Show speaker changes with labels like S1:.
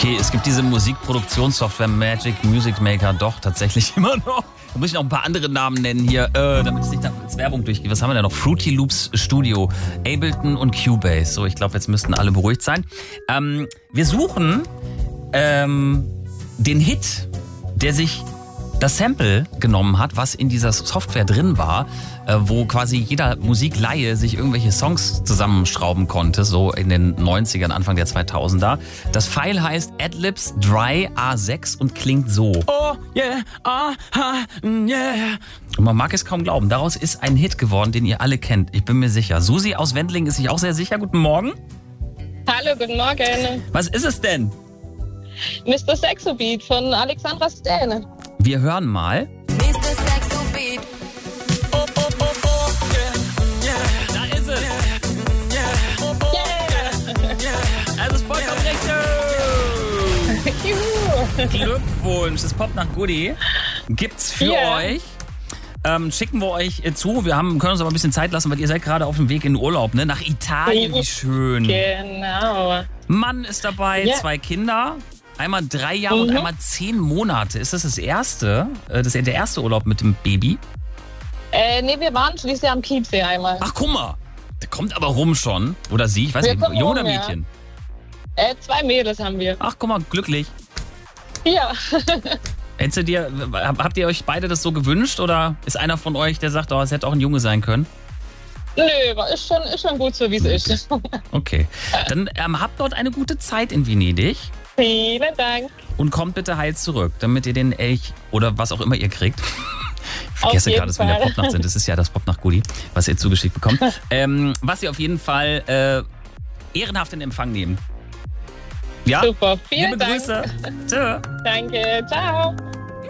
S1: Okay, es gibt diese Musikproduktionssoftware Magic Music Maker doch tatsächlich immer noch. Da muss ich noch ein paar andere Namen nennen hier, damit es nicht als Werbung durchgeht. Was haben wir denn noch? Fruity Loops Studio, Ableton und Cubase. So, ich glaube, jetzt müssten alle beruhigt sein. Wir suchen den Hit, der sich das Sample genommen hat, was in dieser Software drin war, wo quasi jeder Musikleihe sich irgendwelche Songs zusammenschrauben konnte, so in den 90ern, Anfang der 2000er. Das File heißt Adlibs Dry A6 und klingt so.
S2: Oh yeah, aha, yeah.
S1: Und man mag es kaum glauben, daraus ist ein Hit geworden, den ihr alle kennt. Ich bin mir sicher. Susi aus Wendling ist sich auch sehr sicher. Guten Morgen.
S3: Hallo, guten Morgen.
S1: Was ist es denn?
S3: Mr. Sexo Beat von Alexandra Stene.
S1: Wir hören mal.
S4: Mr. Sexo Beat.
S2: Oh, oh, oh, oh, yeah, yeah.
S1: Da ist es.
S3: Yeah.
S1: Es ist vollkommen richtig.
S3: Juhu.
S1: Glückwunsch. Das poppt nach Goodie. Gibt's für
S3: Yeah.
S1: euch. Schicken wir euch zu. Wir können uns aber ein bisschen Zeit lassen, weil ihr seid gerade auf dem Weg in den Urlaub, ne? Nach Italien. Wie schön.
S3: Genau.
S1: Mann ist dabei,
S3: Ja.
S1: 2 Kinder. Einmal 3 Jahre und einmal 10 Monate. Ist das erste? Das ist ja der erste Urlaub mit dem Baby?
S3: Nee, wir waren schließlich am Chiemsee einmal.
S1: Ach, guck mal. Der kommt aber rum schon. Oder sie, ich weiß
S3: Wir
S1: nicht,
S3: kommen
S1: Junge oder
S3: rum, ja.
S1: Mädchen?
S3: 2 Mädels haben wir.
S1: Ach, guck mal, glücklich.
S3: Ja.
S1: Habt ihr euch beide das so gewünscht oder ist einer von euch, der sagt, oh, es hätte auch ein Junge sein können?
S3: Nö, ist schon gut so, wie es ist.
S1: Okay. Dann habt dort eine gute Zeit in Venedig
S3: Vielen Dank.
S1: und kommt bitte heil zurück, damit ihr den Elch oder was auch immer ihr kriegt. Ich vergesse
S3: jeden
S1: gerade, dass wir in der
S3: Fall.
S1: Popnacht sind. Das ist ja das Popnacht-Goodie, was ihr zugeschickt bekommt. Was ihr auf jeden Fall ehrenhaft in Empfang nehmen. Ja?
S3: Super. Vielen
S1: Liebe
S3: Dank.
S1: Grüße. Tschö.
S3: Danke. Ciao.